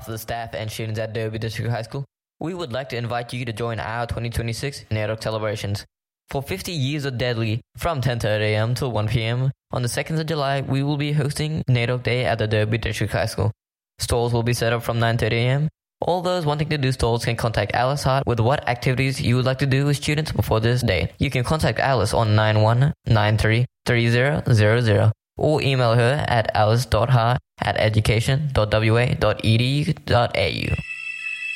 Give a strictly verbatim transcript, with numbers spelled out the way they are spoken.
behalf of the staff and students at Derby District High School, we would like to invite you to join our twenty twenty-six NAIDOC celebrations. For fifty years of Deadly, from ten thirty a.m. till one p.m. on the second of July, we will be hosting NAIDOC Day at the Derby District High School. Stalls will be set up from nine thirty a.m. All those wanting to do stalls can contact Alice Hart with what activities you would like to do with students before this date. You can contact Alice on nine one nine three three zero zero zero or email her at alice dot hart at education dot w a dot e d u dot a u.